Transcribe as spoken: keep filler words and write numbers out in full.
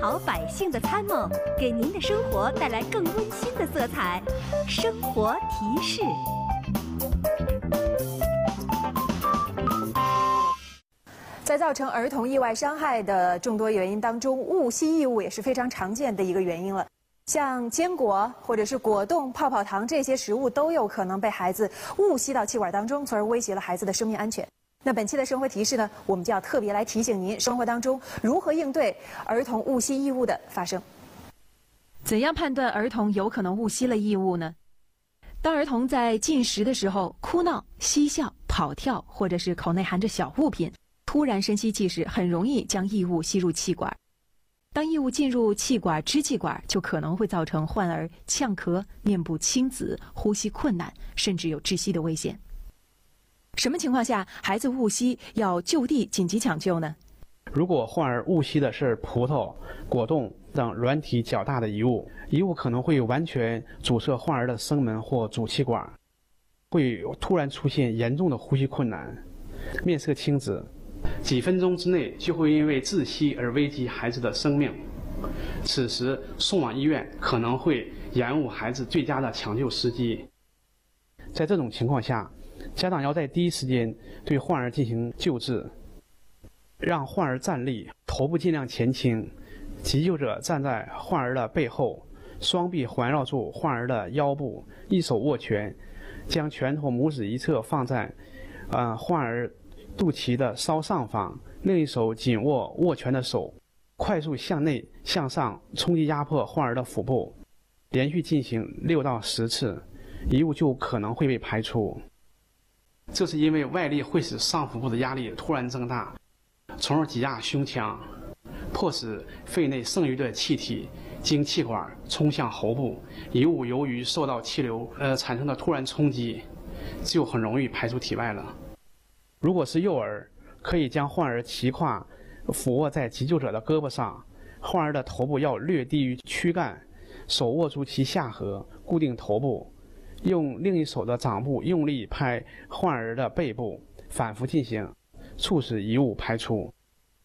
好百姓的参谋，给您的生活带来更温馨的色彩。生活提示。 在造成儿童意外伤害的众多原因当中，误吸异物也是非常常见的一个原因了。像坚果或者是果冻、泡泡糖这些食物都有可能被孩子误吸到气管当中，从而威胁了孩子的生命安全。那本期的生活提示呢，我们就要特别来提醒您，生活当中如何应对儿童误吸异物的发生。 怎样判断儿童有可能误吸了异物呢？当儿童在进食的时候哭闹、嬉笑、跑跳，或者是口内含着小物品，突然深吸气时，很容易将异物吸入气管。当异物进入气管、支气管，就可能会造成患儿呛咳、面部青紫、呼吸困难，甚至有窒息的危险。什么情况下孩子误吸要就地紧急抢救呢？ 如果患儿误吸的是葡萄、果冻等软体较大的遗物，遗物可能会完全阻塞患儿的声门或主气管，会突然出现严重的呼吸困难、面色青紫，几分钟之内就会因为窒息而危及孩子的生命。此时送往医院可能会延误孩子最佳的抢救时机。在这种情况下，家长要在第一时间对患儿进行救治，让患儿站立，头部尽量前倾，急救者站在患儿的背后，双臂环绕住患儿的腰部，一手握拳，将拳头拇指一侧放在呃患儿肚脐的稍上方，另一手紧握握拳的手，快速向内向上冲击压迫患儿的腹部，连续进行六到十次，遗物就可能会被排出。这是因为外力会使上腹部的压力突然增大，从而挤压胸腔，迫使肺内剩余的气体经气管冲向喉部，遗物由于受到气流呃产生的突然冲击，就很容易排出体外了。如果是幼儿，可以将患儿脐胯俯卧在急救者的胳膊上，患儿的头部要略低于躯干，手握住其下颌，固定头部，用另一手的掌部用力拍患儿的背部，反复进行，促使遗物排出。